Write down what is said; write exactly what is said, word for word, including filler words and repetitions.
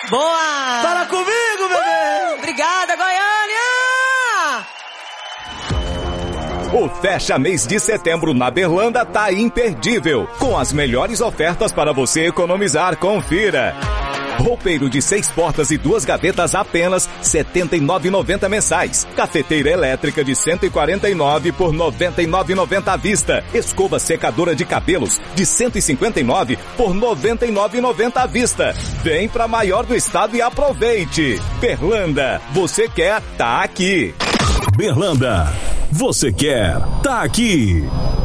Boa! Fala comigo, bebê! Obrigada, Goiânia! O Fecha Mês de Setembro na Berlanda tá imperdível, com as melhores ofertas para você economizar. Confira. Roupeiro de seis portas e duas gavetas apenas setenta e nove reais e noventa centavos mensais. Cafeteira elétrica de cento e quarenta e nove reais por noventa e nove reais e noventa centavos à vista. Escova secadora de cabelos de cento e cinquenta e nove reais por noventa e nove reais e noventa centavos à vista. Vem pra maior do estado e aproveite. Berlanda, você quer, tá aqui. Berlanda, você quer, tá aqui.